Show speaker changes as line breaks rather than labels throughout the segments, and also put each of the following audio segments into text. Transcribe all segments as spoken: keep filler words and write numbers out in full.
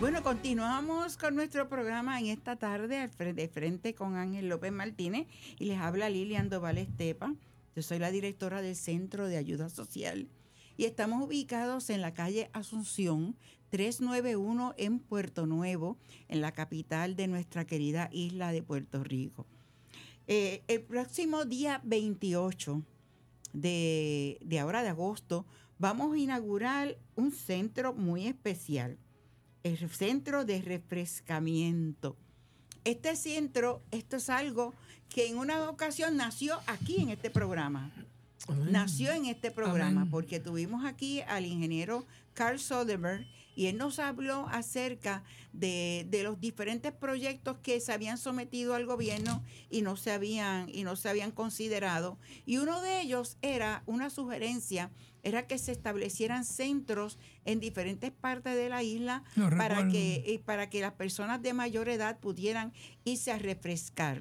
Bueno, continuamos con nuestro programa en esta tarde de frente con Ángel López Martínez y les habla Lilian Doval Estepa. Yo soy la directora del Centro de Ayuda Social y estamos ubicados en la calle Asunción trescientos noventa y uno en Puerto Nuevo, en la capital de nuestra querida isla de Puerto Rico. Eh, el próximo día veintiocho de, de ahora de agosto vamos a inaugurar un centro muy especial, el Centro de Refrescamiento. Este centro, esto es algo que en una ocasión nació aquí en este programa. Amén. Nació en este programa Amén. Porque tuvimos aquí al ingeniero Carl Soderberg y él nos habló acerca de, de los diferentes proyectos que se habían sometido al gobierno y no se habían, y no se habían considerado. Y uno de ellos era una sugerencia, era que se establecieran centros en diferentes partes de la isla no para que, para que las personas de mayor edad pudieran irse a refrescar.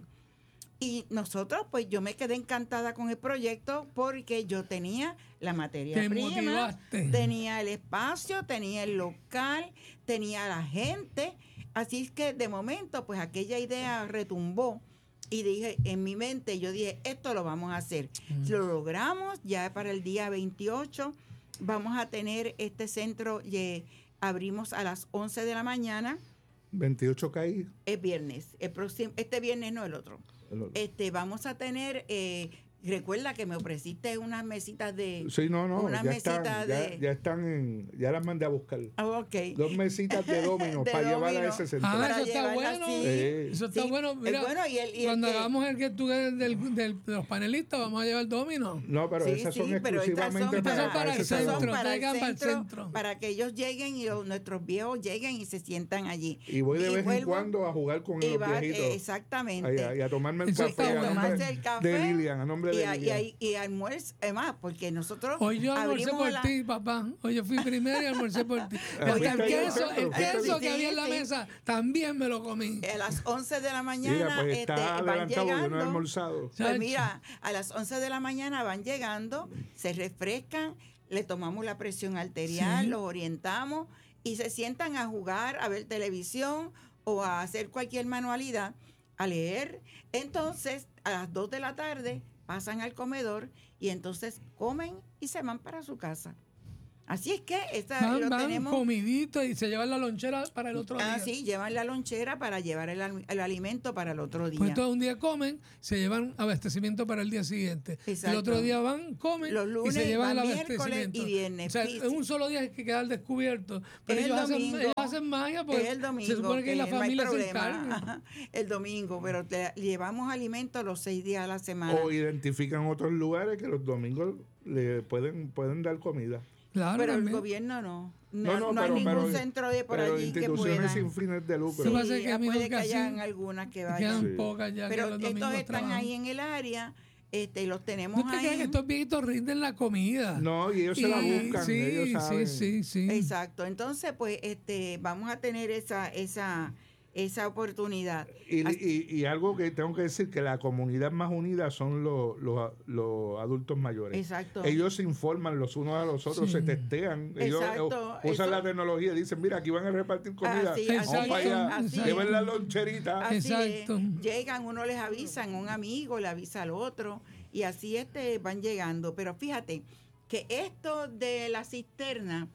Y nosotros, pues yo me quedé encantada con el proyecto porque yo tenía la materia
Te
prima,
motivaste.
Tenía el espacio, tenía el local, tenía la gente. Así es que de momento, pues aquella idea retumbó y dije, en mi mente, yo dije, esto lo vamos a hacer. Mm. Lo logramos, ya para el día veintiocho vamos a tener este centro, eh, abrimos a las once de la mañana.
veintiocho caí.
Es viernes, el próximo, este viernes no el otro. Este, vamos a tener, eh, recuerda que me ofreciste unas mesitas de...
Sí, no, no,
unas
ya,
mesitas
están,
de,
ya, ya están en, ya las mandé a buscar.
Oh, okay.
Dos mesitas de dominó para
domino.
llevar a ese centro.
Ah, eso está bueno.
Sí.
Eso está
sí.
bueno. Mira,
bueno y el, y
cuando
el que,
hagamos el que tú del, del, del, de los panelistas, vamos a llevar domino.
No, pero
sí,
esas
sí,
son
pero
exclusivamente
son
para,
para,
para el
ese
centro.
salón.
para, el
Traigan
centro,
para el centro.
para que ellos lleguen y los, nuestros viejos lleguen y se sientan allí.
Y voy de
y
vez
vuelvo,
en cuando a jugar con los
va,
viejitos.
Eh, exactamente.
Y a, y a tomarme el
Eso
café, a nombre
el café
de Lilian, a nombre
y
de
a,
Lilian.
Y, y, y almuerzo, además, porque nosotros
Hoy yo almorcé por
la...
ti, papá. Hoy yo fui primero y almorcé por ti. Hasta el queso, el queso que había en la mesa, también me lo comí.
A las once de la mañana
mira, pues
este,
está
van llegando.
Yo no he almorzado.
Pues mira, a las once de la mañana van llegando, se refrescan, le tomamos la presión arterial, sí. Los orientamos y se sientan a jugar, a ver televisión o a hacer cualquier manualidad, a leer. Entonces, a las dos de la tarde pasan al comedor y entonces comen y se van para su casa. Así es que esta,
van,
lo
van
tenemos
comidito y se llevan la lonchera para el otro
ah,
día.
Sí, llevan la lonchera para llevar el, el alimento para el otro día.
Pues todo un día comen, se llevan abastecimiento para el día siguiente.
Exacto.
El otro día van, comen
los lunes,
y se llevan
van
el abastecimiento.
Y viernes.
O sea, en un solo día hay que quedar descubierto. Pero
es
ellos
el
hacen,
domingo,
ellos hacen magia porque
el domingo,
se supone que, que la familia
no
se encarga.
El domingo, pero te, llevamos alimentos los seis días a la semana.
O identifican otros lugares que los domingos le pueden, pueden dar comida.
Claro,
pero
también.
el gobierno no.
No,
No,
no,
no
pero,
hay ningún
pero,
centro de por
pero
allí que
instituciones
puedan.
sin fines de lucro.
Sí,
pasa que
ya puede que
casi,
hayan algunas que vayan.
Quedan
sí.
pocas ya
pero
que los
estos
domingos
están
trabajan.
ahí en el área, este, y los tenemos
No te
ahí.
creas que estos viejitos rinden la comida.
No, y ellos
y,
se la buscan,
sí,
ellos saben.
Sí, sí, sí.
Exacto. Entonces, pues, este, vamos a tener esa, esa, esa oportunidad.
Y, y, y algo que tengo que decir, que la comunidad más unida son los, los, los adultos mayores.
Exacto.
Ellos se informan los unos a los otros,
sí.
se testean. Ellos
Exacto.
usan
Eso.
la tecnología y dicen, mira, aquí van a repartir comida.
Así,
Vamos
así
para
es,
allá,
así
lleven
es.
la loncherita.
Así
Exacto.
es. Llegan, uno les avisan, un amigo le avisa al otro, y así este van llegando. Pero fíjate que esto de la cisterna,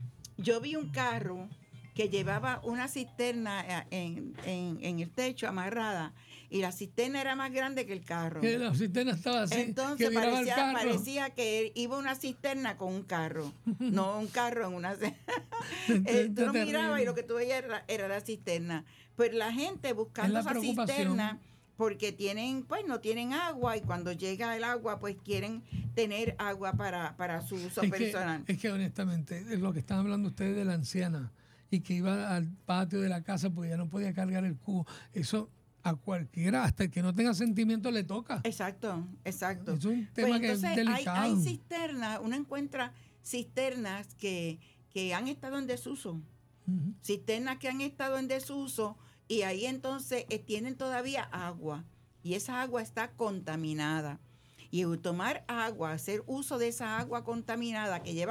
yo vi un carro que llevaba una cisterna en, en, en el techo amarrada, y la cisterna era más grande que el carro.
Que la cisterna estaba así.
Entonces
que miraba
parecía,
el carro.
parecía que iba una cisterna con un carro, no un carro en una cisterna.
Esto
Tú lo
es
mirabas
terrible.
y lo que tú veías era, era la cisterna. Pues la gente buscando
Es la
esa
preocupación.
cisterna porque tienen, pues no tienen agua, y cuando llega el agua, pues quieren tener agua para, para su uso
es
personal.
Que, es que honestamente, es lo que están hablando ustedes de la anciana y que iba al patio de la casa porque ya no podía cargar el cubo. Eso a cualquiera, hasta el que no tenga sentimiento, le toca.
Exacto, exacto.
Es un tema
Pues
que es
entonces
delicado.
hay, hay cisternas, uno encuentra cisternas que, que han estado en desuso.
Uh-huh.
Cisternas que han estado en desuso, y ahí entonces eh, tienen todavía agua, y esa agua está contaminada. Y tomar agua, hacer uso de esa agua contaminada que lleva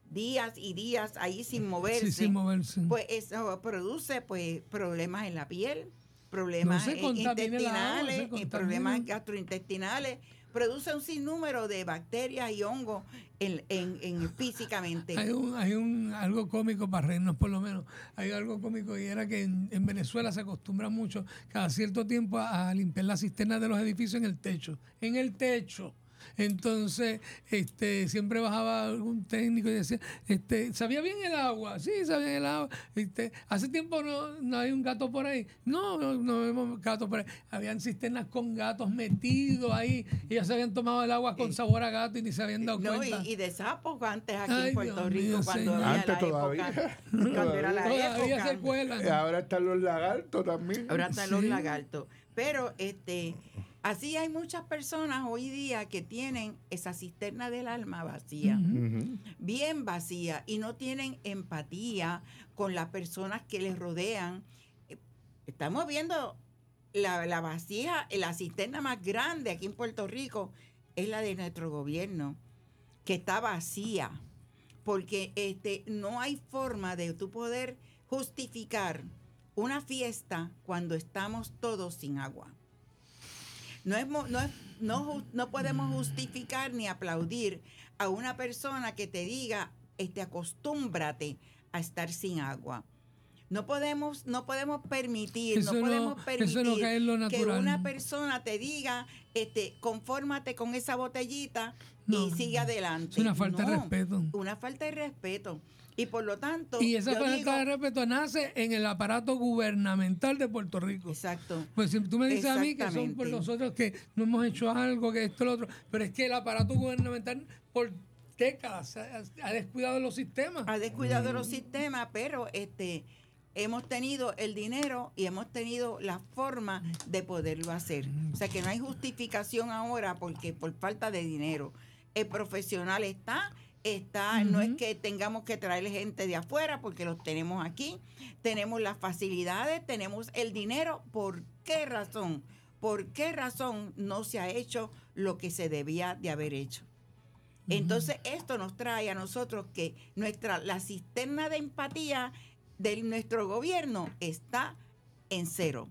días y días ahí sin moverse,
Sí, sin moverse.
pues eso produce pues problemas en la piel, problemas
No se
eh,
contamine el agua,
intestinales,
se
eh,
contamina.
problemas gastrointestinales, produce un sinnúmero de bacterias y hongos en, en, en físicamente.
Hay un, hay un algo cómico para reírnos por lo menos. Hay algo cómico y era que en, en Venezuela se acostumbra mucho cada cierto tiempo a, a limpiar las cisternas de los edificios en el techo. En el techo. Entonces, este, siempre bajaba algún técnico y decía, este, ¿sabía bien el agua? Sí, sabía bien el agua. Este, hace tiempo no, no hay un gato por ahí. No, no, no vemos gatos por ahí. Habían cisternas con gatos metidos ahí y ya se habían tomado el agua con sabor a gato y ni se habían dado
No,
cuenta.
y, y de sapos antes aquí
Ay,
en Puerto
Dios
Rico
mío,
cuando
señor.
había
Antes
la
todavía.
época, cuando era la
Todavía
época.
se cuelan.
Y ahora están los lagartos también.
Ahora están
Sí.
los lagartos. Pero este, así hay muchas personas hoy día que tienen esa cisterna del alma vacía,
Ujú.
Ujú.
bien vacía, y no tienen empatía con las personas que les rodean. Eh, Estamos viendo la, la vasija, la cisterna más grande aquí en Puerto Rico es la de nuestro gobierno, que está vacía, porque este, no hay forma de tú poder justificar una fiesta cuando estamos todos sin agua. No, es, mo- no, es- no, ju- no podemos justificar ni aplaudir a una persona que te diga, este, acostúmbrate a estar sin agua. No podemos, no podemos permitir,
Eso
no
no-
podemos
eso
permitir
no cae en lo
que
natural.
una persona te diga, este, confórmate con esa botellita
No,
y sigue adelante.
es una falta de
No,
respeto.
Una falta de respeto. Y por lo tanto,
Y esa
yo
falta
digo,
de respeto nace en el aparato gubernamental de Puerto Rico.
exacto.
Pues si tú me dices a mí que son por
Exactamente.
nosotros que no hemos hecho algo, que esto, lo otro, pero es que el aparato gubernamental por décadas ha, ha descuidado los sistemas.
Ha descuidado los sistemas, pero este hemos tenido el dinero y hemos tenido la forma de poderlo hacer. O sea que no hay justificación ahora porque por falta de dinero. El profesional está, está, no es
Ujú.
que tengamos que traer gente de afuera porque los tenemos aquí. Tenemos las facilidades, tenemos el dinero. ¿Por qué razón? ¿Por qué razón no se ha hecho lo que se debía de haber hecho? Entonces, esto nos trae a nosotros que nuestra la cisterna de empatía de nuestro gobierno está en cero.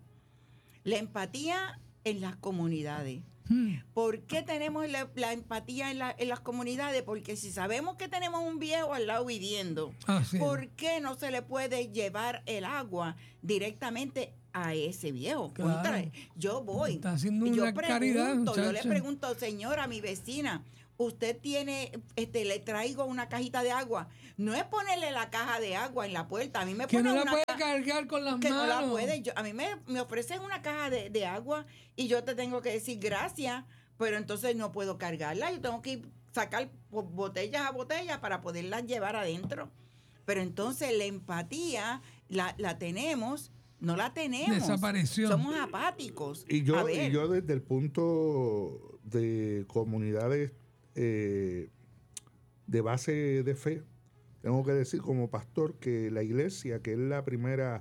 La empatía en las comunidades.
Hmm.
¿Por qué tenemos la, la empatía en, la- en las comunidades? Porque si sabemos que tenemos un viejo al lado viviendo,
Así es.
¿por qué no se le puede llevar el agua directamente a ese viejo?
Claro.
Contra, yo voy.
Está haciendo
Y yo
una caridad,
pregunto, yo le
muchacho.
pregunto, señora, a mi vecina, usted tiene, este, le traigo una cajita de agua. No es ponerle la caja de agua en la puerta. A mí me
Que
ponen
no la
una
puede
ca-
cargar con las
que no
manos.
la puede. Yo, a mí me, me ofrecen una caja de, de agua y yo te tengo que decir gracias, pero entonces no puedo cargarla. Yo tengo que ir, sacar po- botellas a botellas para poderlas llevar adentro. Pero entonces la empatía la, la tenemos, no la tenemos.
Desapareció.
Somos apáticos.
Y
A
yo,
ver,
y yo desde el punto de comunidades eh, de base de fe, tengo que decir como pastor que la iglesia, que es la primera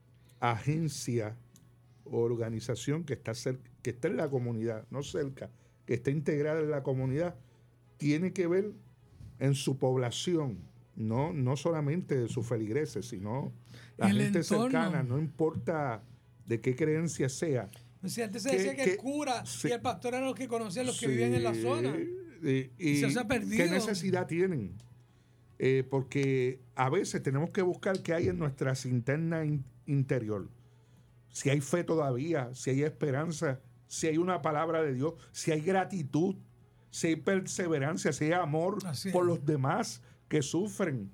agencia o organización que está, cer- que está en la comunidad, no cerca, que está integrada en la comunidad, tiene que ver en su población, no, no solamente de sus feligreses, sino la
El
gente
entorno.
cercana, no importa de qué creencia sea.
O sea, antes se
que-
decía que,
que-
el cura
sí.
y el pastor eran los que conocían los que
Sí,
vivían en la zona.
Y, y
Y se ha perdido.
¿qué necesidad tienen? Eh, porque a veces tenemos que buscar qué hay en nuestra cisterna in- interior. Si hay fe todavía, si hay esperanza, si hay una palabra de Dios, si hay gratitud, si hay perseverancia, si hay amor
Así
por
es.
los demás que sufren.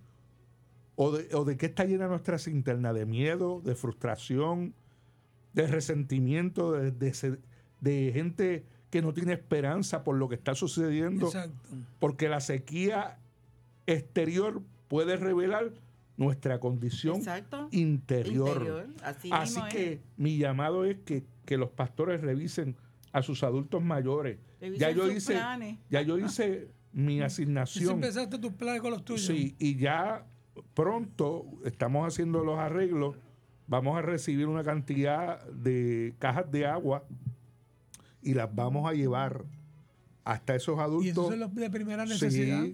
O de, o de qué está llena nuestra cisterna, de miedo, de frustración, de resentimiento, de, de, se- de gente que no tiene esperanza por lo que está sucediendo,
Exacto.
porque la sequía exterior puede revelar nuestra condición
exacto.
interior.
Interior, así
Así
mismo es.
que mi llamado es que, que los pastores revisen a sus adultos mayores.
Revisen
Ya yo
sus
hice,
planes.
ya yo hice mi
Y si
asignación.
empezaste tus planes con los tuyos.
Sí, y ya pronto estamos haciendo los arreglos. Vamos a recibir una cantidad de cajas de agua y las vamos a llevar hasta esos adultos.
Y esos son los de primera necesidad.
Sí,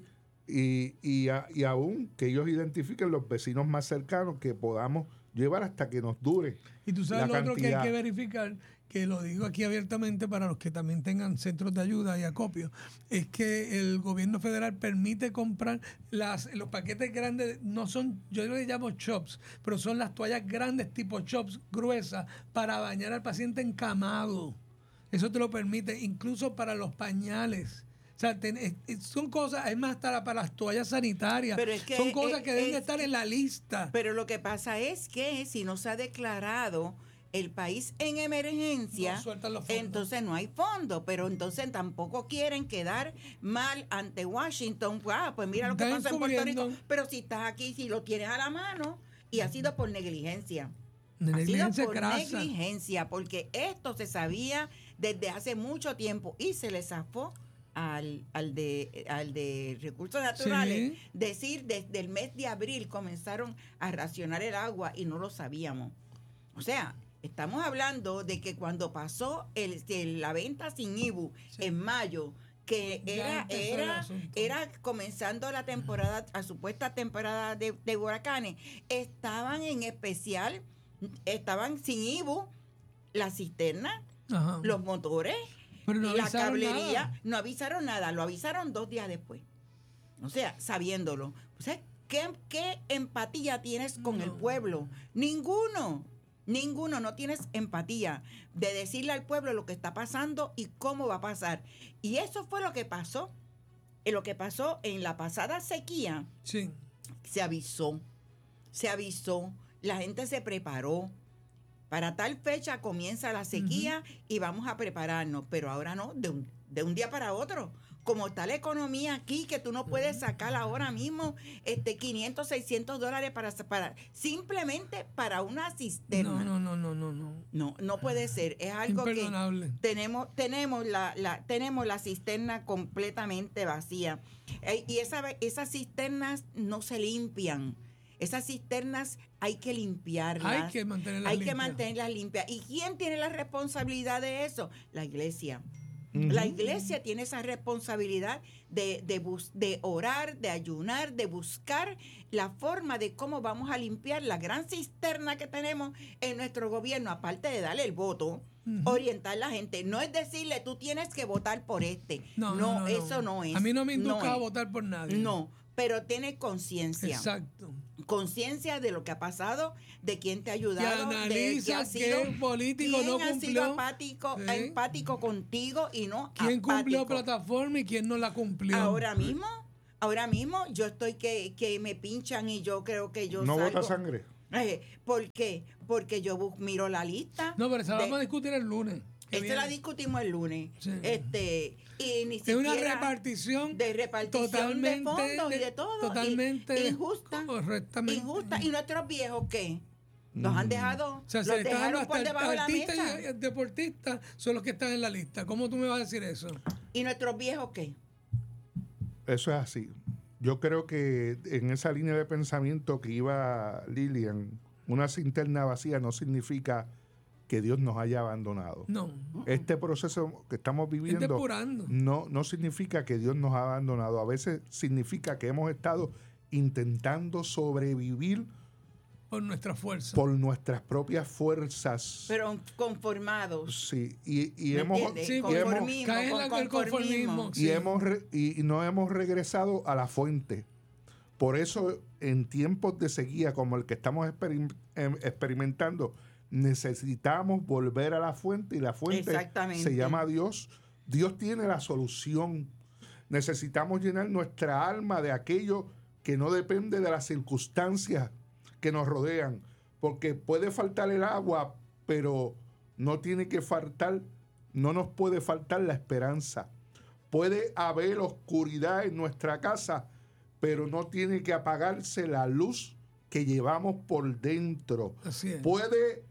y, y, a- y aún que ellos identifiquen los vecinos más cercanos que podamos llevar hasta que nos dure.
Y tú sabes
la
lo otro que hay
cantidad.
que verificar, que lo digo aquí abiertamente para los que también tengan centros de ayuda y acopio, es que el gobierno federal permite comprar las los paquetes grandes, no son, yo le llamo chops, pero son las toallas grandes tipo chops, gruesas, para bañar al paciente encamado. Eso te lo permite, incluso para los pañales. O sea, ten- es- es- son cosas, es más, hasta para las toallas sanitarias.
Pero es que
son cosas
es-
que deben
es-
estar en la lista.
Pero lo que pasa es que si no se ha declarado el país en emergencia,
No sueltan los fondos.
entonces no hay fondo, pero entonces tampoco quieren quedar mal ante Washington. Ah, pues mira lo que
Están
pasa en Puerto Rico.
cubriendo.
Pero si estás aquí, si lo tienes a la mano, y ha sido por negligencia.
De
Ha
negligencia
sido por
crasa.
negligencia, porque esto se sabía desde hace mucho tiempo y se le zafó al, al de al de recursos naturales.
Sí.
Decir, desde el mes de abril comenzaron a racionar el agua y no lo sabíamos. O sea, estamos hablando de que cuando pasó el, el- la venta sin I B U
Sí.
en mayo, que
Ya
era,
empezó el
era,
asunto.
era comenzando la temporada, a supuesta temporada de, de huracanes, estaban en especial, estaban sin I B U, la cisterna,
Ajá.
los motores,
Pero no
la
avisaron
cablería,
nada.
no avisaron nada, lo avisaron dos días después. O sea, sabiéndolo. O sea, ¿qué, qué empatía tienes con
No.
el pueblo? Ninguno. Ninguno, no tienes empatía de decirle al pueblo lo que está pasando y cómo va a pasar. Y eso fue lo que pasó. Eh, Lo que pasó en la pasada sequía,
Sí.
se avisó, se avisó, la gente se preparó. Para tal fecha comienza la sequía y vamos a prepararnos, pero ahora no, de un, de un día para otro. Como está la economía aquí, que tú no puedes sacar ahora mismo este quinientos, seiscientos dólares para, para simplemente para una cisterna.
No, no, no, no, no, no.
No, no puede ser. Es algo que
Imperdonable.
tenemos, tenemos la, la, tenemos la cisterna completamente vacía. Eh, y esa, esas cisternas no se limpian. Esas cisternas hay que limpiarlas.
Hay que mantenerlas
Hay que
limpias.
mantenerlas limpias. ¿Y quién tiene la responsabilidad de eso? La iglesia.
Ujú.
La iglesia tiene esa responsabilidad de, de, bus- de orar, de ayunar, de buscar la forma de cómo vamos a limpiar la gran cisterna que tenemos en nuestro gobierno, aparte de darle el voto,
Ujú.
orientar a la gente. No es decirle, tú tienes que votar por este.
No,
No,
no, no,
eso no es.
A mí no me
No
induca a
es.
votar por nadie.
No, pero tiene conciencia.
Exacto.
Conciencia de lo que ha pasado, de quién te ha ayudado, de
analiza
ha sido,
qué político
quién
no
ha sido
cumplió.
apático,
Sí.
empático contigo y no
¿Quién cumplió
apático.
plataforma y quién no la cumplió?
Ahora mismo, ahora mismo yo estoy que, que me pinchan y yo creo que yo
No
salgo.
bota sangre.
Eh, ¿Por qué? Porque yo bu- miro la lista.
No, pero esa la
de-
vamos a discutir el lunes. que
esta la
viene.
discutimos el lunes.
Sí.
Este, y ni
Es
siquiera
una repartición
de repartición
totalmente
de fondos y de todo.
totalmente
y- injusta.
correctamente.
Injusta. ¿Y nuestros viejos qué? Nos han dejado,
O sea, se
los
le está dando
dejaron por
hasta
debajo de la
artistas
mesa.
y deportistas son los que están en la lista. ¿Cómo tú me vas a decir eso?
¿Y nuestros viejos qué?
Eso es así. Yo creo que en esa línea de pensamiento que iba Lilian, una cisterna vacía no significa que Dios nos haya abandonado.
No.
Este proceso que estamos
Es
viviendo
depurando.
no, no significa que Dios nos ha abandonado. A veces significa que hemos estado intentando sobrevivir
Por nuestra fuerza.
por nuestras propias fuerzas.
Pero conformados.
Sí, y, y
¿Me
hemos,
entiendes?
Sí,
y
porque
hemos,
Conformismo,
cae en
con
la- el
conformismo.
conformismo.
y
Sí.
hemos re- y, y no hemos regresado a la fuente. Por eso, en tiempos de sequía como el que estamos experim- em, experimentando, necesitamos volver a la fuente, y la fuente
Exactamente.
se llama Dios. Dios tiene la solución. Necesitamos llenar nuestra alma de aquello que no depende de las circunstancias que nos rodean, porque puede faltar el agua, pero no tiene que faltar, no nos puede faltar la esperanza. Puede haber oscuridad en nuestra casa, pero no tiene que apagarse la luz que llevamos por dentro.
Así es.
Puede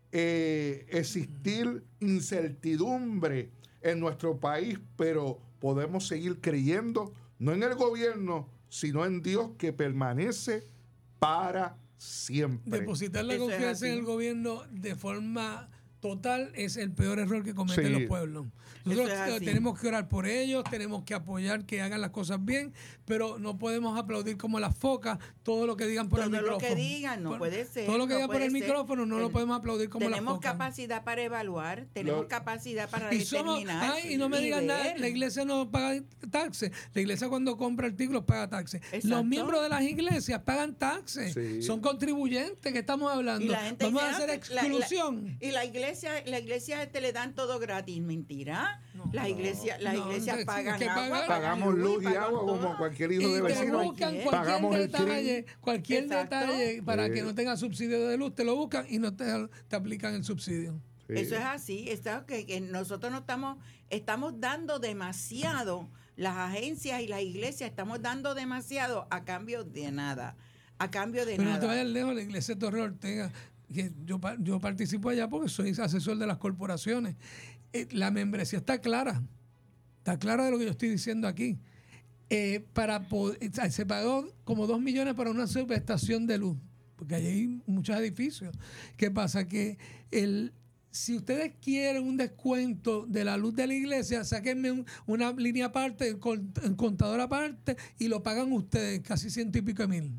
eh, existir incertidumbre en nuestro país, pero podemos seguir creyendo, no en el gobierno, sino en Dios, que permanece para siempre.
Depositar la
Eso es
confianza en
así.
el gobierno de forma total es el peor error que cometen
Sí.
los pueblos. Nosotros
Eso es así.
tenemos que orar por ellos, tenemos que apoyar que hagan las cosas bien, pero no podemos aplaudir como las focas todo lo que digan por
Todo
el
lo
micrófono.
que digan, no
Por-
puede ser,
Todo lo que
no
digan por
puede
el
ser.
micrófono no lo
Ten-
podemos aplaudir como las
Tenemos
focas.
capacidad para evaluar, tenemos
Lo-
capacidad para
Y somos,
determinar.
ay, y no me digan nada,
ver.
la iglesia no paga taxes. La iglesia cuando compra artículos paga taxes.
Exacto.
Los miembros de las iglesias pagan taxes.
Sí.
Son contribuyentes, que estamos hablando.
Y la gente
Vamos a
dice,
hacer
"Ah, la- la-
exclusión.
y la iglesia, la iglesia te le dan todo gratis. Mentira.
No.
las iglesias, las
No,
iglesias
sí,
pagan
que
agua,
pagar.
pagan
Pagamos luz y
pagan
agua
todo.
como cualquier hijo
Y
de
te
vecino.
buscan
Pagamos
cualquier
el
detalle,
crimen.
cualquier
Exacto.
detalle para
Sí.
que no tenga subsidio de luz, te lo buscan y no te, te aplican el subsidio.
Sí.
Eso es así, está, que, que nosotros no estamos, estamos dando demasiado, las agencias y las iglesias estamos dando demasiado a cambio de nada, a cambio de
Pero no te
nada.
vayas lejos, la iglesia Torre Ortega, que yo, pa- yo participo allá porque soy asesor de las corporaciones. Eh, la membresía está clara, está clara de lo que yo estoy diciendo aquí. Eh, para po- se pagó como dos millones para una subestación de luz, porque allí hay muchos edificios. ¿Qué pasa? Que el si ustedes quieren un descuento de la luz de la iglesia, sáquenme un- una línea aparte, el con- el contador aparte, y lo pagan ustedes, casi ciento y pico de mil.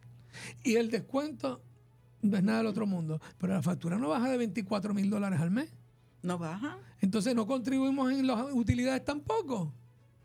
Y el descuento no es nada del otro mundo. Pero la factura no baja de veinticuatro mil dólares al mes.
¿No baja?
Entonces no contribuimos en las utilidades tampoco.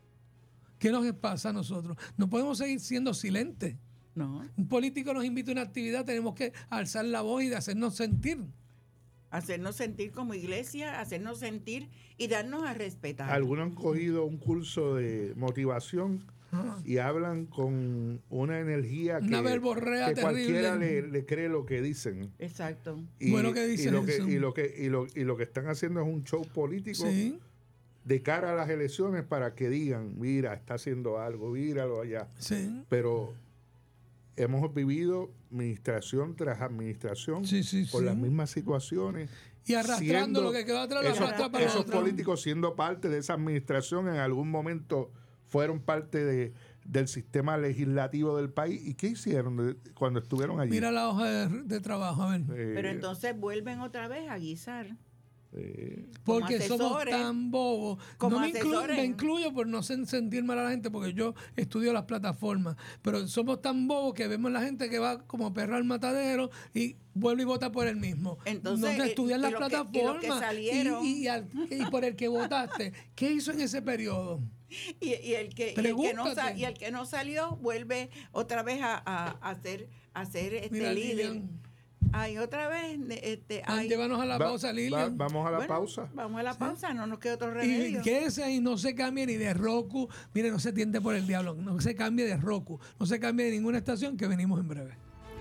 ¿Qué nos pasa a nosotros? No podemos seguir siendo silentes.
No.
Un político nos invita a una actividad, tenemos que alzar la voz y de hacernos sentir.
Hacernos sentir como iglesia, hacernos sentir y darnos a respetar.
Algunos han cogido un curso de motivación
Ah.
y hablan con una energía que,
Una verborrea
que cualquiera
terrible.
le, le cree lo que dicen.
Exacto.
Y,
Bueno, ¿qué dicen
y lo que,
eso?
y lo que y lo, y lo que están haciendo es un show político
Sí,
de cara a las elecciones para que digan, mira, está haciendo algo, míralo allá.
sí.
Pero hemos vivido administración tras administración
Sí, sí,
por
sí.
las mismas situaciones.
Y arrastrando
siendo
lo que quedó atrás, lo
esos,
arrastra para
esos
otro.
políticos siendo parte de esa administración en algún momento fueron parte de, del sistema legislativo del país. ¿Y qué hicieron de- cuando estuvieron allí?
Mira la hoja de, de trabajo, a ver.
Eh,
Pero entonces vuelven otra vez a guisar.
eh,
como
Porque somos
asesores,
tan bobos.
como
No me, inclu-
asesores.
me incluyo por no sen- sentir mal a la gente, porque yo estudio las plataformas. Pero somos tan bobos que vemos la gente que va como perra al matadero y vuelve y vota por él mismo.
Entonces,
no
eh,
estudian
y
las
lo que- y lo que
plataformas
salieron-
y, y al- y por el que votaste. ¿Qué hizo en ese periodo?
Y, y el que, y el que no sa-
Pregúntate.
y el que no salió vuelve otra vez a, a, a ser, a ser este
Mira,
líder.
Lilian,
Ay, otra vez. este,
ah,
ay,
llévanos a la
va-
pausa,
va-
Lilian.
vamos a la
bueno,
pausa.
Vamos a la pausa, no nos queda otro
Y
remedio.
quédese ahí, no se cambie ni de Roku. Mire, no se tiende por el diablo. No se cambie de Roku. No se cambie de ninguna estación, que venimos en breve.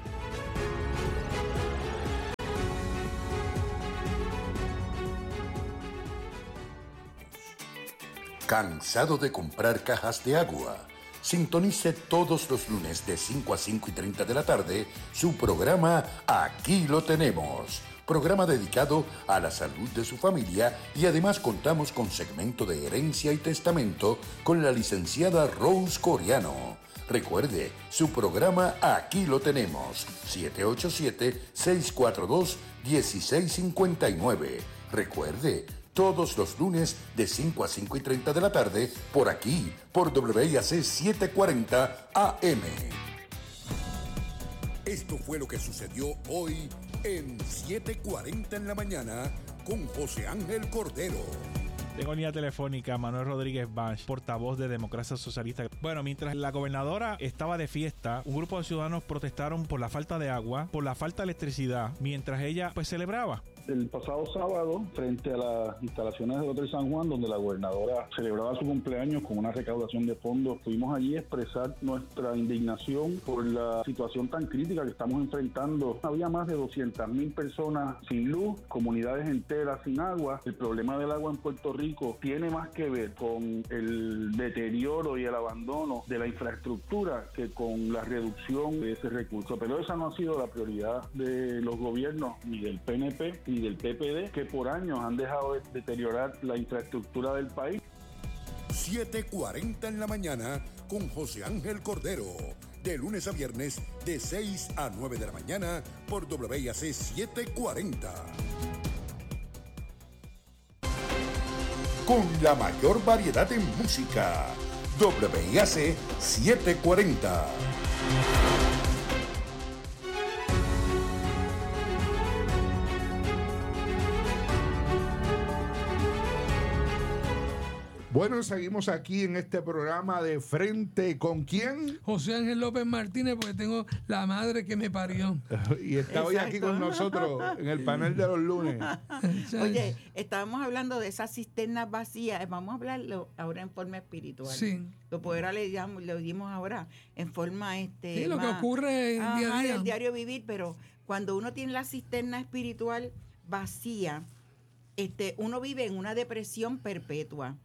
¿Cansado de comprar cajas de agua? Sintonice todos los lunes de cinco a cinco y treinta de la tarde su programa Aquí lo tenemos. Programa dedicado a la salud de su familia y además contamos con segmento de herencia y testamento con la licenciada Rose Coriano. Recuerde, su programa Aquí lo tenemos. siete ocho siete, seis cuatro dos, uno seis cinco nueve. Recuerde, todos los lunes de cinco a cinco y treinta de la tarde, por aquí, por W I A C setecientos cuarenta A M. Esto fue lo que sucedió hoy en siete cuarenta en la mañana con José Ángel Cordero.
Tengo en línea telefónica a Manuel Rodríguez Bach, portavoz de Democracia Socialista. Bueno, mientras la gobernadora estaba de fiesta, un grupo de ciudadanos protestaron por la falta de agua, por la falta de electricidad, mientras ella pues celebraba.
El pasado sábado, frente a las instalaciones del Hotel San Juan, donde la gobernadora celebraba su cumpleaños con una recaudación de fondos, fuimos allí a expresar nuestra indignación por la situación tan crítica que estamos enfrentando. Había más de doscientas mil personas sin luz, comunidades enteras sin agua. El problema del agua en Puerto Rico tiene más que ver con el deterioro y el abandono de la infraestructura que con la reducción de ese recurso. Pero esa no ha sido la prioridad de los gobiernos ni del P N P ni del P P D, que por años han dejado de deteriorar la infraestructura del país.
siete cuarenta en la mañana con José Ángel Cordero. De lunes a viernes, de seis a nueve de la mañana, por W I A C setecientos cuarenta. con la mayor variedad en música. W I A C setecientos cuarenta.
Bueno, seguimos aquí en este programa de Frente con ¿quién?
José Ángel López Martínez, porque tengo la madre que me parió.
Y está hoy aquí con nosotros en el panel de los lunes.
Oye, estábamos hablando de esas cisternas vacías. Vamos a hablarlo ahora en forma espiritual.
Sí.
Lo pues ahora le llamamos, lo dimos ahora en forma este.
Sí, lo que
más,
ocurre en
ajá,
día a día.
el diario vivir, pero cuando uno tiene la cisterna espiritual vacía, este, uno vive en una depresión perpetua.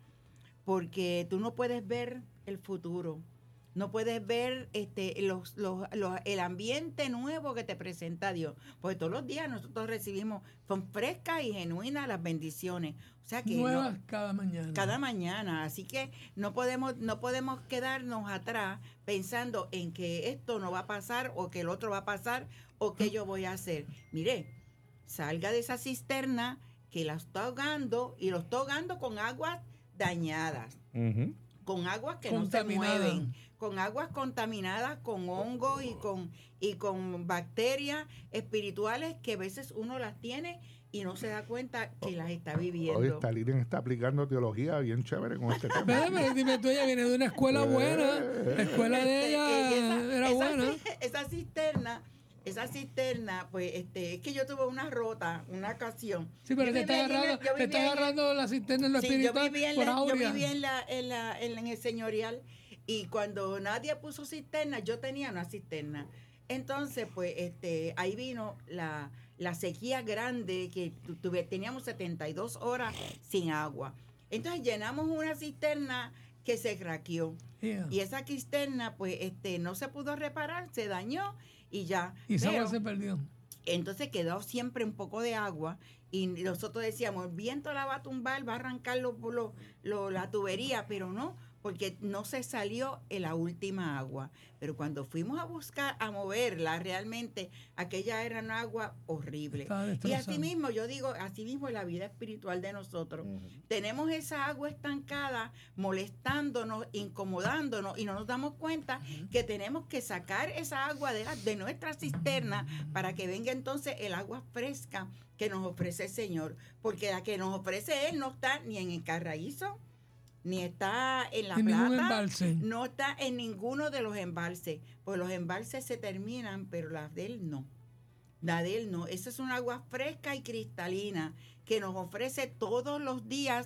Porque tú no puedes ver el futuro, no puedes ver este los, los, los, el ambiente nuevo que te presenta Dios. Porque todos los días nosotros recibimos, son frescas y genuinas las bendiciones. O sea que
nuevas
no,
cada mañana.
Cada mañana. Así que no podemos, no podemos quedarnos atrás pensando en que esto no va a pasar o que el otro va a pasar o que yo voy a hacer. Mire, salga de esa cisterna que la está ahogando y lo está ahogando con aguas dañadas, uh-huh. con aguas que no se mueven, con aguas contaminadas, con hongos y con, y con bacterias espirituales que a veces uno las tiene y no se da cuenta que las está viviendo.
Oye, esta Lilian está aplicando teología bien chévere con este tema.
Pero, pero dime tú, ella viene de una escuela buena, la escuela de ella
este, esa,
era
esa,
buena.
Esa cisterna Esa cisterna, pues, este, es que yo tuve una rota, una ocasión.
Sí, pero
yo
te está agarrando,
la,
te está agarrando la cisterna en lo
sí,
espiritual
yo viví en
por
la,
Aurea.
Yo viví en, la, en, la, en, en el señorial y cuando nadie puso cisterna, yo tenía una cisterna. Entonces, pues, este, ahí vino la, la sequía grande que tuve, teníamos setenta y dos horas sin agua. Entonces llenamos una cisterna que se craqueó. Yeah. Y esa cisterna, pues, este, no se pudo reparar, se dañó y ya.
Y esa agua se perdió.
Entonces quedó siempre un poco de agua y nosotros decíamos, el viento la va a tumbar, va a arrancar lo, lo, lo, la tubería, pero no, porque no se salió en la última agua. Pero cuando fuimos a buscar, a moverla, realmente aquella era una agua horrible. Y así mismo, yo digo, así mismo es la vida espiritual de nosotros. Uh-huh. Tenemos esa agua estancada, molestándonos, incomodándonos, y no nos damos cuenta uh-huh. que tenemos que sacar esa agua de, la, de nuestra cisterna para que venga entonces el agua fresca que nos ofrece el Señor. Porque la que nos ofrece Él no está ni en el Carraízo, ni está en La
en
Plata, no está en ninguno de los embalses, pues los embalses se terminan, pero la de él no, la de él no. Esa es un agua fresca y cristalina que nos ofrece todos los días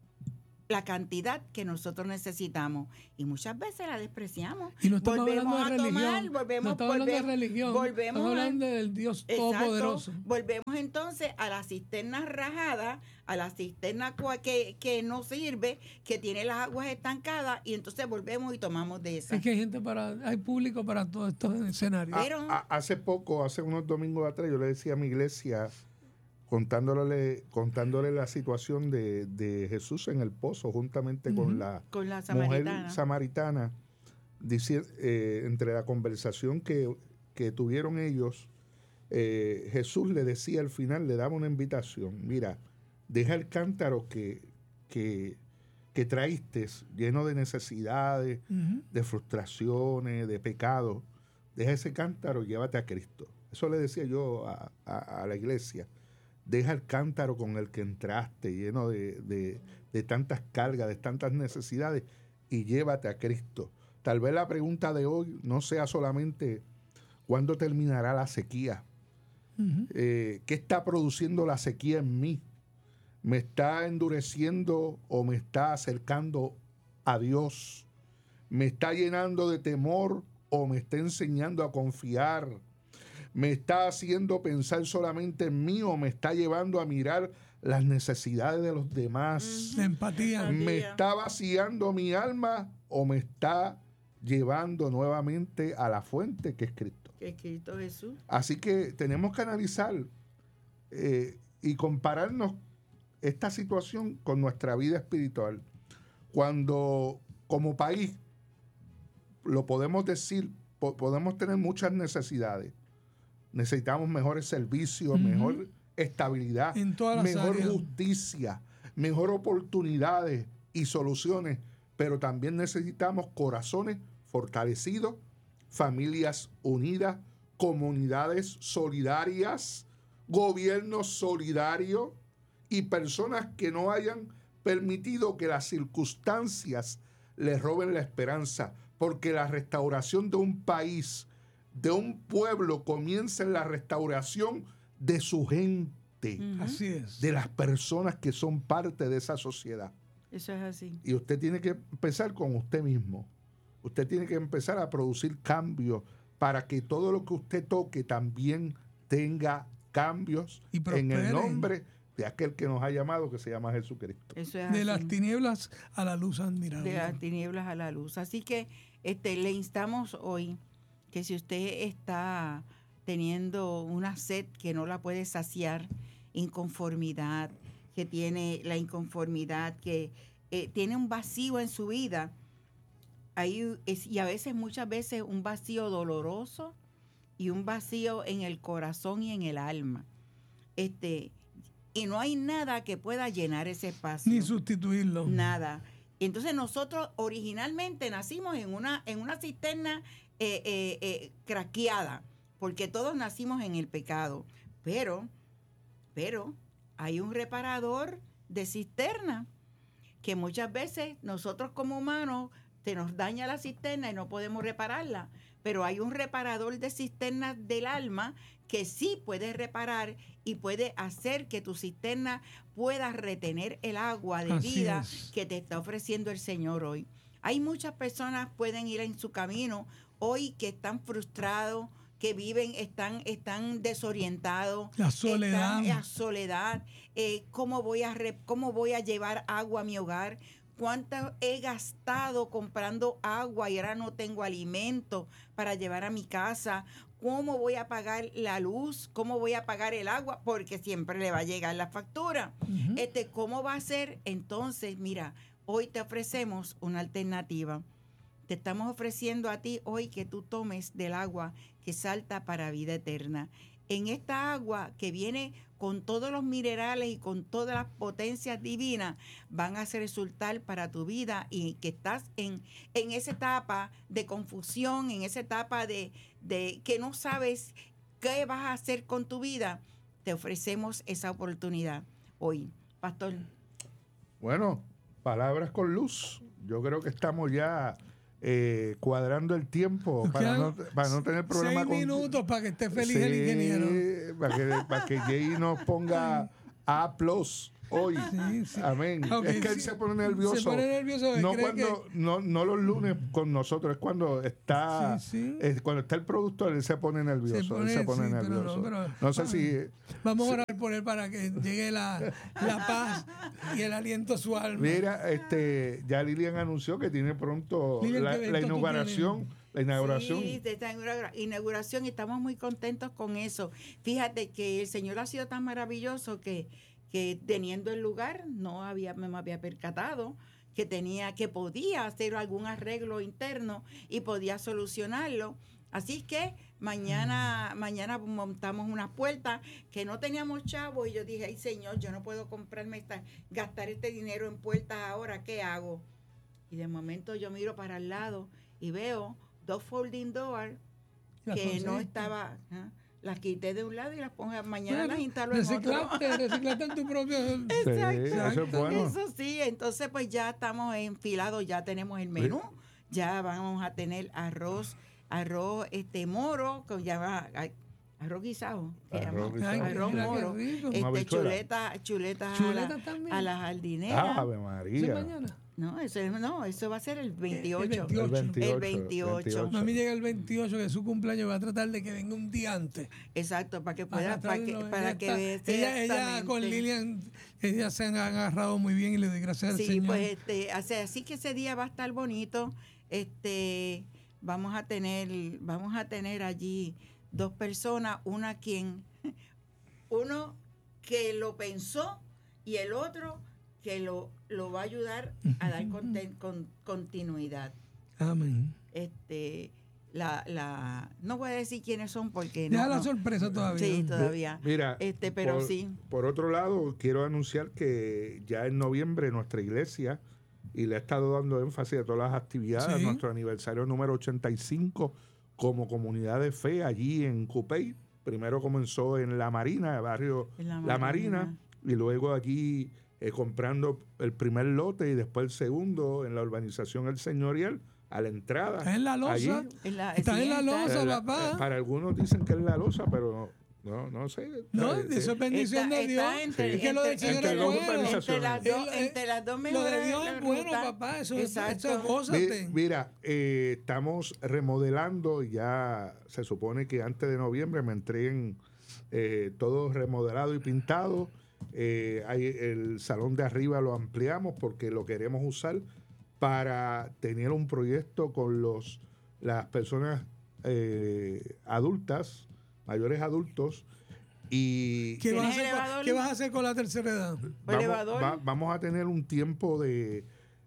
la cantidad que nosotros necesitamos y muchas veces la despreciamos.
Y no estamos
volvemos
hablando de
a tomar,
religión,
volvemos,
no estamos hablando
volvemos,
de religión,
volvemos
estamos hablando del Dios Todopoderoso.
Volvemos entonces a la cisterna rajada, a la cisterna que, que no sirve, que tiene las aguas estancadas, y entonces volvemos y tomamos de esa.
Es que hay gente para, hay público para todos estos escenarios.
Pero, a, a, hace poco, hace unos domingos atrás, yo le decía a mi iglesia, contándole, contándole la situación de, de Jesús en el pozo, juntamente uh-huh. con la,
con la samaritana.
mujer samaritana, dice, eh, entre la conversación que, que tuvieron ellos, eh, Jesús le decía al final, le daba una invitación, mira, deja el cántaro que, que, que traíste lleno de necesidades, uh-huh. de frustraciones, de pecados, deja ese cántaro y llévate a Cristo. Eso le decía yo a, a, a la iglesia. Deja el cántaro con el que entraste, lleno de, de, de tantas cargas, de tantas necesidades, y llévate a Cristo. Tal vez la pregunta de hoy no sea solamente ¿cuándo terminará la sequía? Uh-huh. Eh, ¿Qué está produciendo la sequía en mí? ¿Me está endureciendo o me está acercando a Dios? ¿Me está llenando de temor o me está enseñando a confiar? ¿Me está haciendo pensar solamente en mí o me está llevando a mirar las necesidades de los demás?
Uh-huh. Empatía.
¿Me está vaciando mi alma o me está llevando nuevamente a la fuente que es Cristo?
Que es Cristo Jesús.
Así que tenemos que analizar eh, y compararnos esta situación con nuestra vida espiritual. Cuando como país, lo podemos decir, po- podemos tener muchas necesidades. Necesitamos mejores servicios, uh-huh. mejor estabilidad,
en todas las
mejor
áreas.
justicia, mejor oportunidades y soluciones, pero también necesitamos corazones fortalecidos, familias unidas, comunidades solidarias, gobiernos solidarios y personas que no hayan permitido que las circunstancias les roben la esperanza, porque la restauración de un país, de un pueblo, comienza en la restauración de su gente,
Ujú.
Así es.
de las personas que son parte de esa sociedad.
Eso es así.
Y usted tiene que empezar con usted mismo. Usted tiene que empezar a producir cambios para que todo lo que usted toque también tenga cambios
Y
en
prospere.
el nombre de aquel que nos ha llamado, que se llama Jesucristo.
Eso es
De
así.
las tinieblas a la luz admirable.
De las tinieblas a la luz. Así que este, le instamos hoy que si usted está teniendo una sed que no la puede saciar, inconformidad, que tiene la inconformidad, que eh, tiene un vacío en su vida, ahí es, y a veces, muchas veces, un vacío doloroso y un vacío en el corazón y en el alma. Este, y no hay nada que pueda llenar ese espacio.
Ni sustituirlo.
Nada. Entonces nosotros originalmente nacimos en una, en una cisterna eh, eh, eh, craqueada, porque todos nacimos en el pecado. Pero, pero hay un reparador de cisterna que muchas veces nosotros como humanos se nos daña la cisterna y no podemos repararla. Pero hay un reparador de cisternas del alma que sí puede reparar y puede hacer que tu cisterna pueda retener el agua de
Así
vida
es.
que te está ofreciendo el Señor hoy. Hay muchas personas pueden ir en su camino hoy que están frustrados, que viven, están, están desorientados.
La soledad.
Están en la soledad. Eh, ¿cómo voy a re- cómo voy a llevar agua a mi hogar? ¿Cuánto he gastado comprando agua y ahora no tengo alimento para llevar a mi casa? ¿Cómo voy a pagar la luz? ¿Cómo voy a pagar el agua? Porque siempre le va a llegar la factura.
Ujú.
Este, ¿cómo va a ser? Entonces, mira, hoy te ofrecemos una alternativa. Te estamos ofreciendo a ti hoy que tú tomes del agua que salta para vida eterna. En esta agua que viene con todos los minerales y con todas las potencias divinas, van a resultar para tu vida y que estás en, en esa etapa de confusión, en esa etapa de, de que no sabes qué vas a hacer con tu vida, te ofrecemos esa oportunidad hoy. Pastor.
Bueno, palabras con luz. Yo creo que estamos ya eh, cuadrando el tiempo
Nos
para
quedan
no, para no tener problema
Seis
con...
minutos para que esté feliz
Sí,
el ingeniero.
Para que, para que Jay nos ponga A plus hoy.
Sí, sí.
Amén.
Ok,
es que él
sí.
se pone nervioso.
Se pone nervioso.
No,
cree
cuando,
que-
no, no los lunes con nosotros, es cuando está
Sí, sí.
es cuando está el productor, él se pone nervioso.
Se pone-
él se pone
sí, pero
nervioso.
no, pero-
no sé
ah.
si...
Vamos a orar por él para que llegue la, la paz y el aliento a su alma.
Mira, este, ya Lilian anunció que tiene pronto
Lilian,
la,
¿qué evento
la
tú
inauguración. La inauguración.
Sí, de esta inaugura- inauguración y estamos muy contentos con eso. Fíjate que el Señor ha sido tan maravilloso que, que teniendo el lugar no había, me había percatado que tenía, que podía hacer algún arreglo interno y podía solucionarlo. Así que mañana, mañana montamos unas puertas que no teníamos chavos y yo dije, ay Señor, yo no puedo comprarme esta, gastar este dinero en puertas ahora, ¿qué hago? Y de momento yo miro para el lado y veo dos folding doors
Las
que no
conseguiste.
estaba, ¿ah? Las quité de un lado y las pongo, mañana
Bueno,
las instalo en otro.
reciclaste, reciclaste en tu propio.
Sí, eso es bueno.
Eso sí, entonces pues ya estamos enfilados, ya tenemos el menú, ya vamos a tener arroz, arroz este moro, con ya va, ay, arroz guisado, se
Arroz
llama.
guisado.
Ay,
arroz
mira qué
moro,
rico.
Una
este
habichuela.
chuleta, chuletas a la,
Chuletas también.
a la jardinera.
Ave
¿Eso
María.
es mañana?
No, eso es- no, eso va a ser el veintiocho.
veintiocho.
El veintiocho.
El veintiocho.
Mami llega el veintiocho, que es su cumpleaños, va a tratar de que venga un día antes.
Exacto, para que pueda, para que,
traerlo.
para
Ella
que
está-
vea
ella, ella con
exactamente.
Lilian, ellas se han agarrado muy bien y le doy gracias al
Sí,
Señor.
pues este, hace- así que ese día va a estar bonito. Este, vamos a tener, vamos a tener allí dos personas, una quien, uno que lo pensó y el otro que lo, lo va a ayudar a dar conten- con, continuidad.
Amén.
Este, la, la, no voy a decir quiénes son porque
Deja
no,
la
no.
sorpresa todavía.
Sí, todavía.
Mira,
este, pero
por,
sí.
por otro lado, quiero anunciar que ya en noviembre nuestra iglesia, y le he estado dando énfasis a todas las actividades,
Sí.
nuestro aniversario número ochenta y cinco como comunidad de fe allí en Cupey. Primero comenzó en La Marina, el barrio
En La
La
Marina.
Marina, y luego allí eh, comprando el primer lote y después el segundo en la urbanización El Señorial, a la entrada.
Está en la losa.
Allí,
En la-
Está
sí,
en la
está-
losa,
eh, la-
papá.
eh, para algunos dicen que es la losa, pero no, no sé.
No,
Eh,
eso es bendición
Está-
de Dios.
está entre-
es que lo del
entre-
Señor
entre
es
dos
bueno.
urbanizaciones.
Entre las dos,
El-
entre las dos
Lo de
mejores
Dios es bueno,
rutas.
papá. Eso es
Exacto.
eso,
Mi-
gózate.
Mira, eh, estamos remodelando, ya se supone que antes de noviembre me entreguen eh, todo remodelado y pintado. Eh, hay el salón de arriba lo ampliamos porque lo queremos usar para tener un proyecto con los las personas eh, adultas, mayores adultos, y
¿Qué vas, a
¿Tienes
hacer con,
elevador?
¿Qué vas a hacer con la tercera edad?
vamos,
elevador.
va- vamos a tener un tiempo de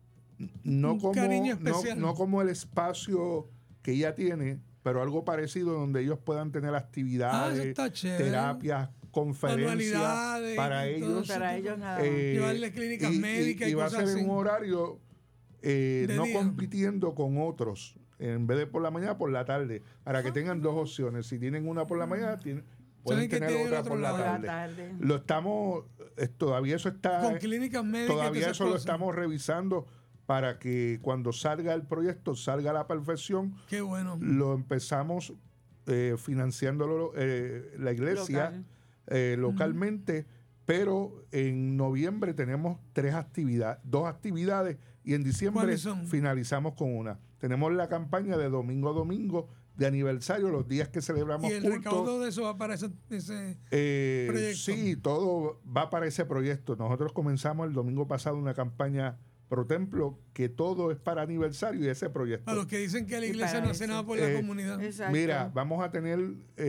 no
Un
como
cariño
no,
especial.
no como el espacio que ella tiene, pero algo parecido donde ellos puedan tener
Ah,
actividades,
eso está chévere.
terapias, conferencias
Manualidades
para
y todo
ellos.
eso.
Para ellos nada más.
Eh,
Llevarles clínicas
y,
médicas y
y va a
cosas
ser en
así.
un horario eh,
De
no
día.
compitiendo con otros. En vez de por la mañana, por la tarde. Para que tengan dos opciones. Si tienen una por la mañana, tienen, pueden
Saben que
tener
tienen
otra
otro
por la
lado.
Por la
tarde.
tarde.
Lo estamos, eh, todavía eso está,
Con clínicas médicas.
todavía
todas esas
eso lo
cosas.
estamos revisando para que cuando salga el proyecto, salga a la perfección.
Qué bueno.
Lo empezamos eh, financiándolo eh, la iglesia
Local.
eh, localmente, pero en noviembre tenemos tres actividades, dos actividades, y en diciembre
¿Cuáles son?
finalizamos con una. Tenemos la campaña de domingo a domingo de aniversario, los días que celebramos
Y el
cultos.
recaudo de eso va para ese, ese
Eh,
proyecto.
sí, todo va para ese proyecto. Nosotros comenzamos el domingo pasado una campaña pro templo que todo es para aniversario y ese proyecto.
a los que dicen que la
Y
iglesia
para
no hace
eso.
nada por la
Eh,
comunidad.
Exacto.
Mira, vamos a tener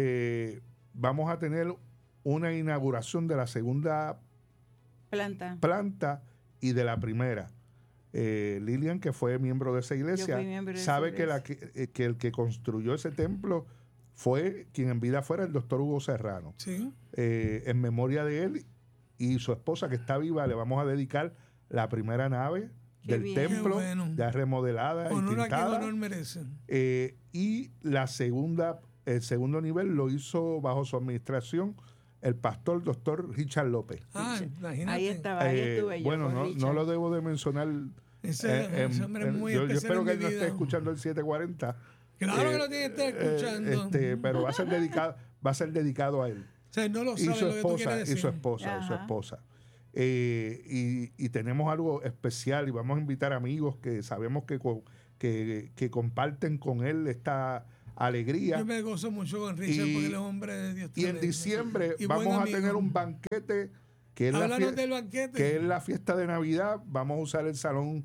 eh, vamos a tener una inauguración de la segunda
Planta.
planta y de la primera. Eh, Lilian, que fue miembro de esa iglesia,
fui miembro de esa
sabe que, la, que, eh, que el que construyó ese templo fue quien en vida fuera el doctor Hugo Serrano.
Sí.
Eh, en memoria de él y su esposa que está viva, le vamos a dedicar la primera nave
Qué
del
bien.
templo,
Qué bueno.
ya remodelada y
Honor a quien
pintada.
honor merece.
Eh, y la segunda, el segundo nivel lo hizo bajo su administración el pastor doctor Richard López.
Ah, imagínate.
Ahí estaba, ahí
Eh,
estuve yo.
bueno,
con
no,
Richard.
no lo debo de mencionar.
Ese,
eh, en-
ese hombre es
en-
muy
yo, yo
especial
espero
en
que
mi
él no esté
vida.
escuchando el setecientos cuarenta.
Claro
Eh,
que lo tiene que estar
eh,
escuchando.
este, pero va a ser dedicado, va a ser dedicado a él.
O sea, no lo
Y
sabe
su
lo que tú
esposa,
quieres
y
decir.
su esposa, y su
Ajá.
esposa. Eh, y, y tenemos algo especial y vamos a invitar amigos que sabemos que, co- que, que comparten con él esta alegría.
Yo me gozo mucho con Richard
Y-
porque él es hombre de Dios.
Y en
tremendo.
diciembre
Y buen
vamos a
amigo.
tener un banquete que es, la
Háblanos
fie-
del banquete.
que es la fiesta de Navidad. Vamos a usar el salón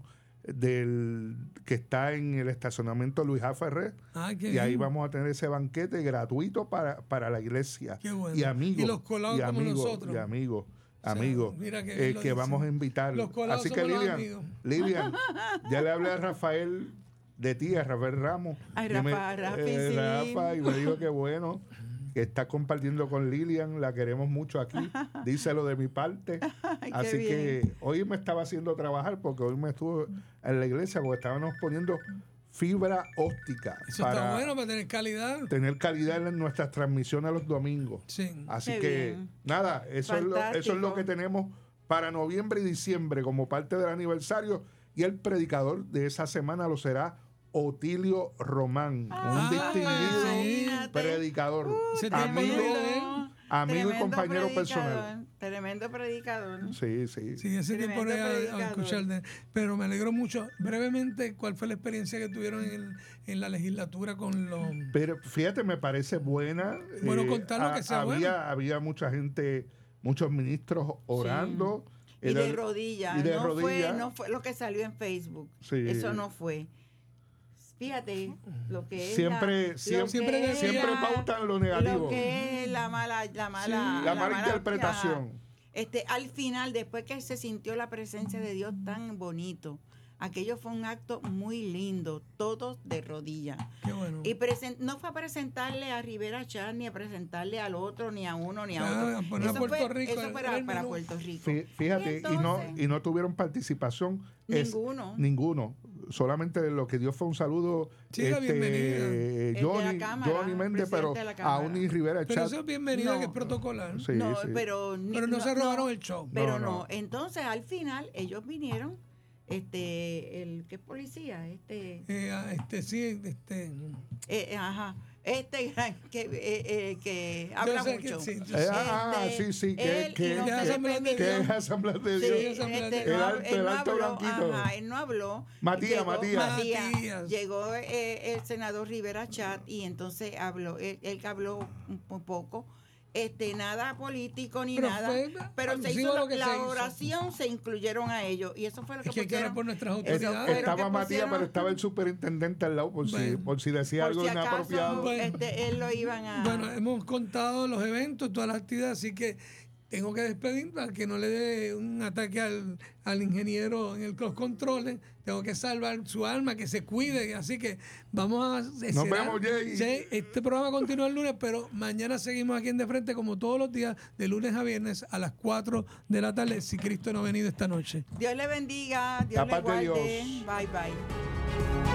del que está en el estacionamiento Luis A. Ferrer.
Ah, qué
Y ahí
bien.
vamos a tener ese banquete gratuito para, para la iglesia.
Qué bueno.
Y amigos.
Y los colados
y
como
amigos,
nosotros.
Y amigos.
sea,
Amigos.
mira que
eh,
él lo
que
dice.
vamos a invitar.
Los colados
Así que
somos los
Lilian,
amigos.
Lilian, ya le hablé a Rafael de ti, a Rafael Ramos.
Ay,
Y me-
Rafa, Rafi,
eh,
sí.
Rafa, y me dijo que bueno, que está compartiendo con Lilian, la queremos mucho aquí. Díselo de mi parte.
Ay, qué
Así
bien.
que hoy me estaba haciendo trabajar porque hoy me estuve en la iglesia porque estábamos poniendo fibra óptica
Eso
para
está bueno para tener calidad.
tener calidad en nuestras transmisiones los domingos.
Sí.
Así
Qué
que
bien.
nada, eso es, lo, eso es lo
Fantástico.
que tenemos para noviembre y diciembre como parte del aniversario, y el predicador de esa semana lo será Otilio Román,
Ah,
un distinguido
sí.
predicador,
Ese tiempo
amigo,
no lo ve.
amigo y
Tremendo
compañero
predicador,
personal.
Tremendo predicador.
Sí, sí.
Sí, ese tiempo no
Tremendo
era a
predicador.
escuchar de- pero me alegro mucho. Brevemente, ¿cuál fue la experiencia que tuvieron en, en la legislatura con los...
Pero fíjate, me parece buena.
Bueno, contar lo que sea
había,
bueno.
había mucha gente, muchos ministros orando.
Y
Era-
de rodillas.
y de
no,
rodillas.
Fue, no fue lo que salió en Facebook.
Sí.
Eso no fue. Fíjate lo que es.
Siempre-
la,
siempre-
lo que
siempre
es
siempre
la-
pautan lo negativo.
Lo que es la mala, la mala,
la mala interpretación.
ajá. Este, al final, después que se sintió la presencia de Dios tan bonito, Aquello fue un acto muy lindo, todos de rodillas.
Qué bueno.
Y present, no fue a presentarle a Rivera Chat, ni a presentarle al otro, ni a uno, ni a
Ah,
otro.
poner a
Eso
Puerto
fue,
Rico,
eso
era-
fue
era
para,
el
para
menú.
Puerto Rico.
Fí- Fíjate, y, no,
entonces-
y no tuvieron participación. Es-
Ninguno.
ninguno. Solamente lo que dio fue un saludo.
Sí, la bienvenida.
eh,
El de
Johnny,
la Cámara,
Johnny Méndez, pero
presidente de la
a
Cámara.
Uni Rivera
Pero
Chat.
eso es bienvenida,
No.
que es protocolar.
Sí,
no,
sí.
pero ni-
Pero no se robaron el show.
Pero
No,
no,
no.
Entonces, al final, ellos vinieron, este, el que es policía, este,
Eh, ah, este, sí, este.
eh, ajá, este que, eh, eh, que habla
sé que
mucho.
sí, yo
Eh,
sé.
ah,
Este,
sí, sí, que,
él
que,
y no
que-
se le
Asamblea de
permitió-
que es Asamblea de
Sí,
Dios.
Sí, esa
este,
el
no,
alto-
él
el
no
alto
habló,
blanquito.
ajá, él no habló.
Matías,
Llegó
Matías.
Matías.
Llegó eh, el senador Rivera Chat y entonces habló, él, él habló un, un poco, este, nada político ni
Pero
nada,
fue
pero se
alusivo
hizo
a
la,
lo que
la
se hizo.
oración, se incluyeron a ellos y eso fue lo que
Es que hay que ver
pusieron.
por nuestras
Eso
autoridades.
fue lo
Estaba
que
Matías,
pusieron,
pero estaba el superintendente al lado por, si,
Bueno.
por si decía
por
algo
si acaso,
inapropiado.
Bueno.
este, él lo iban a...
Bueno, hemos contado los eventos, todas las actividades, así que tengo que despedir para que no le dé un ataque al, al ingeniero en el, los controles. Tengo que salvar su alma, que se cuide. Así que vamos a...
Nos
será-
vemos, Jay.
Jay, este programa continúa el lunes, pero mañana seguimos aquí en De Frente como todos los días, de lunes a viernes a las cuatro de la tarde, si Cristo no ha venido esta noche.
Dios le bendiga, Dios
La
le
paz de
guarde.
Dios.
Bye, bye.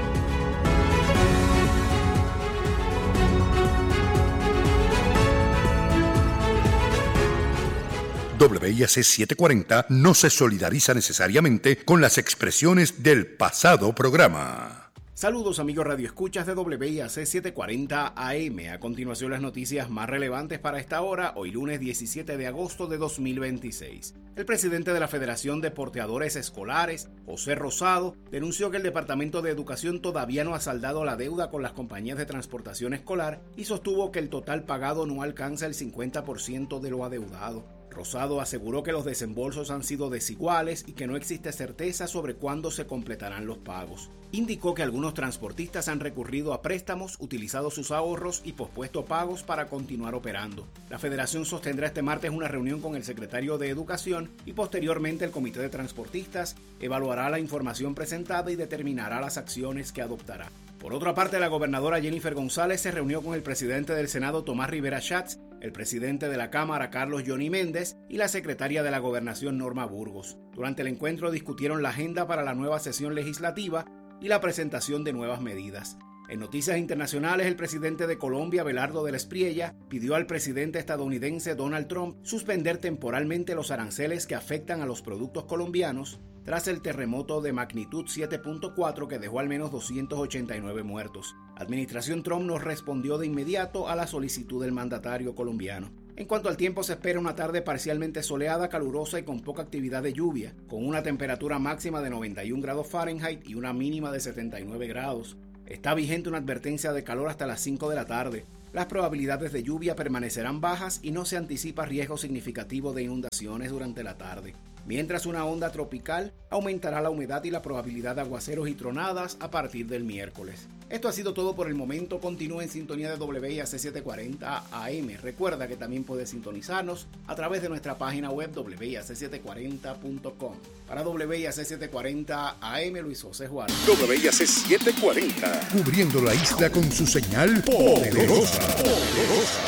W I A C setecientos cuarenta no se solidariza necesariamente con las expresiones del pasado programa.
Saludos amigos radioescuchas de W I A C setecientos cuarenta A M. A continuación las noticias más relevantes para esta hora, hoy lunes diecisiete de agosto de dos mil veintiséis. El presidente de la Federación de Porteadores Escolares, José Rosado, denunció que el Departamento de Educación todavía no ha saldado la deuda con las compañías de transportación escolar y sostuvo que el total pagado no alcanza el cincuenta por ciento de lo adeudado. Rosado aseguró que los desembolsos han sido desiguales y que no existe certeza sobre cuándo se completarán los pagos. Indicó que algunos transportistas han recurrido a préstamos, utilizado sus ahorros y pospuesto pagos para continuar operando. La federación sostendrá este martes una reunión con el secretario de Educación y posteriormente el comité de transportistas evaluará la información presentada y determinará las acciones que adoptará. Por otra parte, la gobernadora Jennifer González se reunió con el presidente del Senado Tomás Rivera Schatz, el presidente de la Cámara Carlos Johnny Méndez y la secretaria de la Gobernación Norma Burgos. Durante el encuentro discutieron la agenda para la nueva sesión legislativa y la presentación de nuevas medidas. En noticias internacionales, el presidente de Colombia, Abelardo de la Espriella, pidió al presidente estadounidense Donald Trump suspender temporalmente los aranceles que afectan a los productos colombianos tras el terremoto de magnitud siete punto cuatro que dejó al menos doscientos ochenta y nueve muertos. La administración Trump no respondió de inmediato a la solicitud del mandatario colombiano. En cuanto al tiempo, se espera una tarde parcialmente soleada, calurosa y con poca actividad de lluvia, con una temperatura máxima de noventa y un grados Fahrenheit y una mínima de setenta y nueve grados. Está vigente una advertencia de calor hasta las cinco de la tarde. Las probabilidades de lluvia permanecerán bajas y no se anticipa riesgo significativo de inundaciones durante la tarde. Mientras una onda tropical aumentará la humedad y la probabilidad de aguaceros y tronadas a partir del miércoles. Esto ha sido todo por el momento. Continúa en sintonía de W I A C setecientos cuarenta A M. Recuerda que también puedes sintonizarnos a través de nuestra página web doble u i a c setecientos cuarenta punto com. Para W I A C setecientos cuarenta A M, Luis José Juárez.
W I A C setecientos cuarenta, cubriendo la isla con su señal poderosa. poderosa.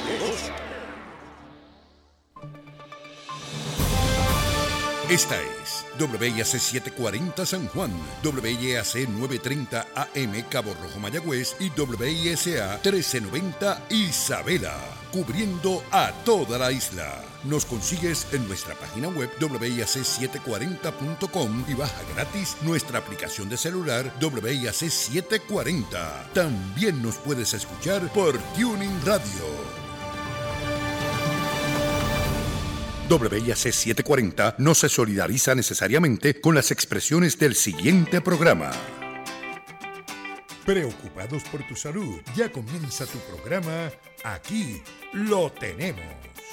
Esta es W I A C setecientos cuarenta San Juan, W I A C novecientos treinta A M Cabo Rojo Mayagüez y W I S A trece noventa Isabela, cubriendo a toda la isla. Nos consigues en nuestra página web doble u i a c setecientos cuarenta punto com y baja gratis nuestra aplicación de celular W I A C setecientos cuarenta. También nos puedes escuchar por Tuning Radio. W I A C setecientos cuarenta no se solidariza necesariamente con las expresiones del siguiente programa. Preocupados por tu salud, ya comienza tu programa Aquí lo tenemos.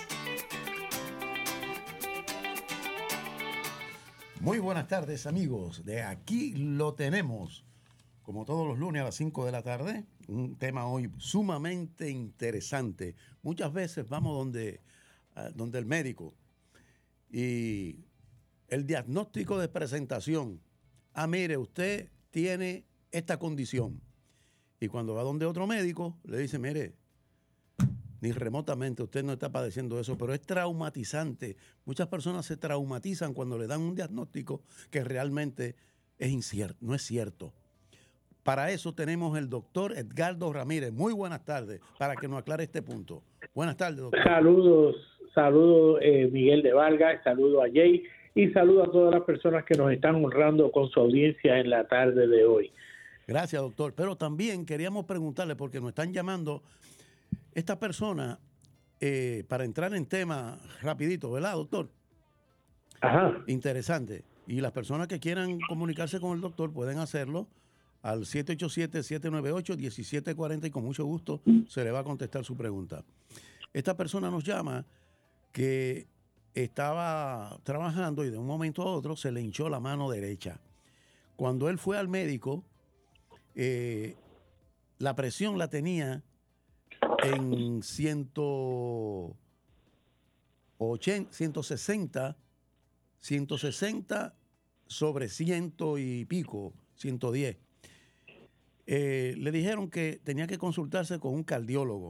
Muy buenas tardes, amigos. De Aquí lo tenemos. Como todos los lunes a las cinco de la tarde, un tema hoy sumamente interesante. Muchas veces vamos donde, uh, donde el médico y el diagnóstico de presentación ah, mire, usted tiene esta condición. Y cuando va donde otro médico, le dice, mire, ni remotamente usted no está padeciendo eso, pero es traumatizante. Muchas personas se traumatizan cuando le dan un diagnóstico que realmente es incierto, no es cierto. Para eso tenemos el doctor Edgardo Ramírez. Muy buenas tardes, para que nos aclare este punto. Buenas tardes, doctor.
Saludos, saludos eh, Miguel de Vargas, saludos a Jay y saludos a todas las personas que nos están honrando con su audiencia en la tarde de hoy.
Gracias, doctor. Pero también queríamos preguntarle, porque nos están llamando esta persona, eh, para entrar en tema rapidito, ¿verdad, doctor?
Ajá.
Interesante. Y las personas que quieran comunicarse con el doctor pueden hacerlo al siete ocho siete, siete nueve ocho, uno siete cuatro cero y con mucho gusto se le va a contestar su pregunta. Esta persona nos llama que estaba trabajando y de un momento a otro se le hinchó la mano derecha. Cuando él fue al médico, eh, la presión la tenía en ciento ochenta, ciento sesenta, ciento sesenta sobre ciento y pico, ciento diez. Eh, le dijeron que tenía que consultarse con un cardiólogo.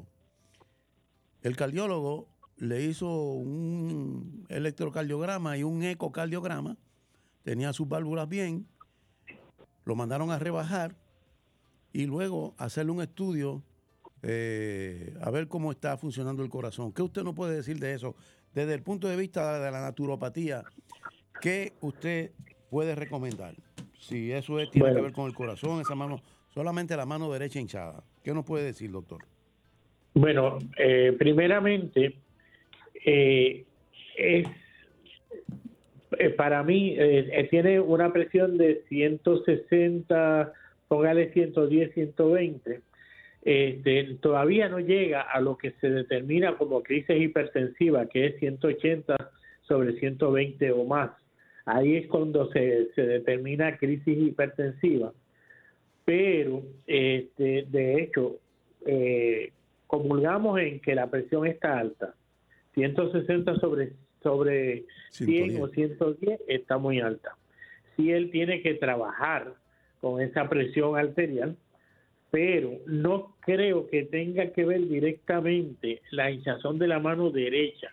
El cardiólogo le hizo un electrocardiograma y un ecocardiograma, tenía sus válvulas bien, lo mandaron a rebajar y luego hacerle un estudio eh, a ver cómo está funcionando el corazón. ¿Qué usted nos puede decir de eso? Desde el punto de vista de la naturopatía, ¿qué usted puede recomendar? Si eso es, tiene bueno. que ver con el corazón, esa mano, solamente la mano derecha hinchada. ¿Qué nos puede decir, doctor?
Bueno, eh, primeramente, eh, es eh, para mí, eh, tiene una presión de ciento sesenta, póngale ciento diez, ciento veinte. Este, todavía no llega a lo que se determina como crisis hipertensiva, que es ciento ochenta sobre ciento veinte o más. Ahí es cuando se, se determina crisis hipertensiva. Pero, este, de hecho, eh, comulgamos en que la presión está alta. ciento sesenta sobre, sobre cien o ciento diez está muy alta. Sí, él tiene que trabajar con esa presión arterial, pero no creo que tenga que ver directamente la hinchazón de la mano derecha.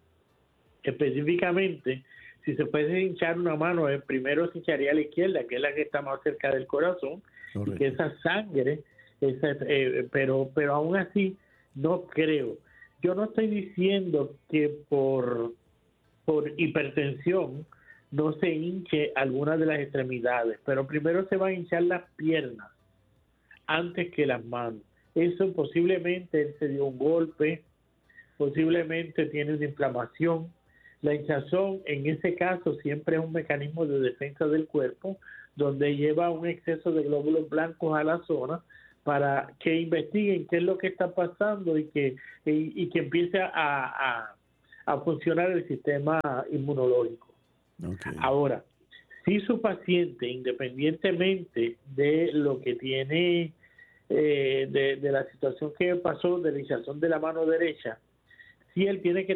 Específicamente, si se puede hinchar una mano, primero se hincharía la izquierda, que es la que está más cerca del corazón, y que esa sangre, esa, eh, pero, pero aún así no creo. Yo no estoy diciendo que por, por hipertensión no se hinche alguna de las extremidades, pero primero se van a hinchar las piernas antes que las manos. Eso posiblemente él se dio un golpe, posiblemente tiene una inflamación. La hinchazón en ese caso siempre es un mecanismo de defensa del cuerpo donde lleva un exceso de glóbulos blancos a la zona para que investiguen qué es lo que está pasando y que, y, y que empiece a, a, a funcionar el sistema inmunológico. Okay. Ahora, si su paciente, independientemente de lo que tiene, eh, de, de la situación que pasó de la hinchazón de la mano derecha, si él tiene que